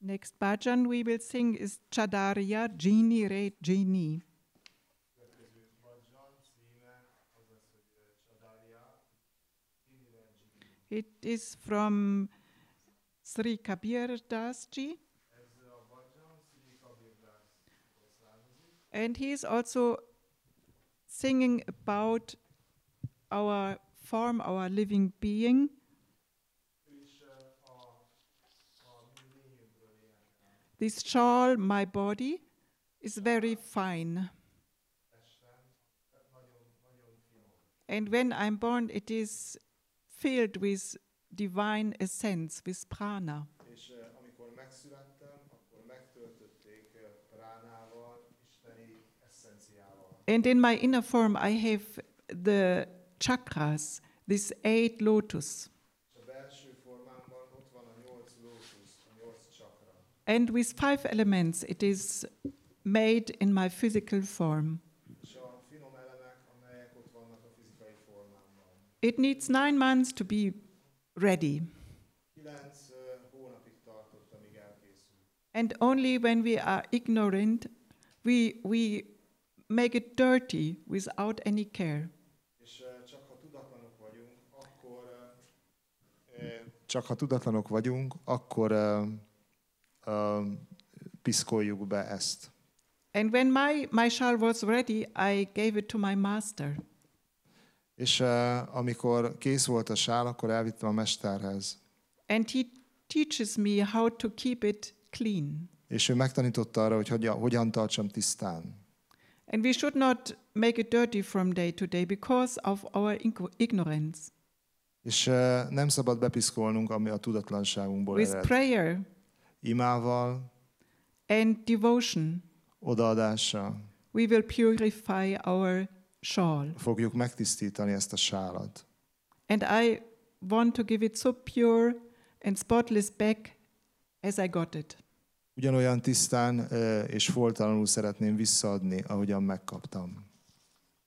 Next bhajan we will sing is Chadarya Jini Re Jini. It is from Sri Kabir Das Ji. And he is also singing about our form, our living being. This shawl, my body, is very fine. And when I'm born, it is filled with divine essence, with prana. És amikor megszülettem, akkor megtöltötték pránával, isteni eszenciával. And in my inner form, I have the chakras, this 8 lotus. És a belső formámban ott van a 8 lótusz, a 8 csakra. And with 5 elements, it is made in my physical form. És a finom elemek, amelyek ott vannak a fizikai formámban. It needs 9 months to be ready. 9 hónapig tartott, amíg elkészült. And only when we are ignorant, we make it dirty without any care. És csak ha tudatlanok vagyunk, akkor piszkoljuk be ezt. And when my shawl was ready, I gave it to my master. És amikor kész volt a sál, akkor elvittem a mesterhez. And he teaches me how to keep it clean. És ő megtanította arra, hogy hogyan tartsam tisztán. And we should not make it dirty from day to day because of our ignorance. És nem szabad bepiszkolnunk, ami a tudatlanságunkból With ered. prayer Imával, and devotion, odaadással we will purify our shawl. fogjuk megtisztítani ezt a sálat. And I want to give it so pure and spotless back as I got it. Ugyanolyan tisztán és foltalanul szeretném visszaadni, ahogyan megkaptam.